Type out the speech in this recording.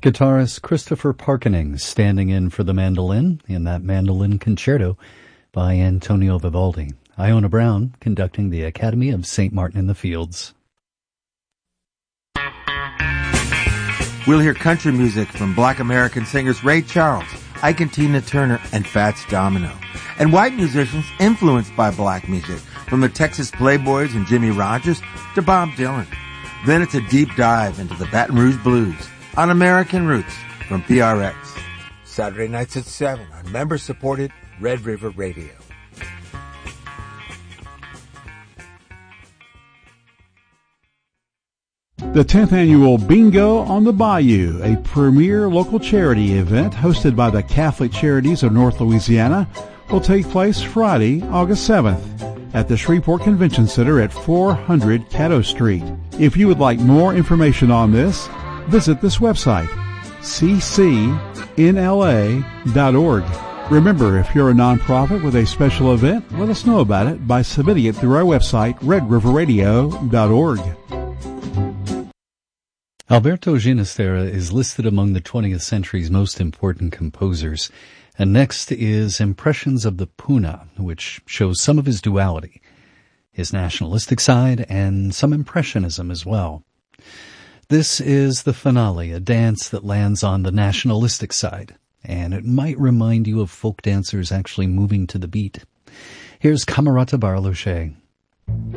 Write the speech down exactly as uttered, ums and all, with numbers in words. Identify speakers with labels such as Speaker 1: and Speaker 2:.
Speaker 1: Guitarist Christopher Parkening standing in for the mandolin in that mandolin concerto by Antonio Vivaldi. Iona Brown conducting the Academy of Saint Martin in the Fields.
Speaker 2: We'll hear country music from Black American singers Ray Charles, Ike and Tina Turner, and Fats Domino, and white musicians influenced by black music, from the Texas Playboys and Jimmy Rogers to Bob Dylan. Then it's a deep dive into the Baton Rouge Blues on American Roots from P R X. Saturday nights at seven on member-supported Red River Radio.
Speaker 3: The tenth Annual Bingo on the Bayou, a premier local charity event hosted by the Catholic Charities of North Louisiana, will take place Friday, August seventh at the Shreveport Convention Center at four hundred Caddo Street. If you would like more information on this, visit this website, c c n l a dot org. Remember, if you're a nonprofit with a special event, let us know about it by submitting it through our website, red river radio dot org.
Speaker 1: Alberto Ginastera is listed among the twentieth century's most important composers. And next is Impressions of the Puna, which shows some of his duality, his nationalistic side and some impressionism as well. This is the finale, a dance that lands on the nationalistic side, and it might remind you of folk dancers actually moving to the beat. Here's Camerata Barloche.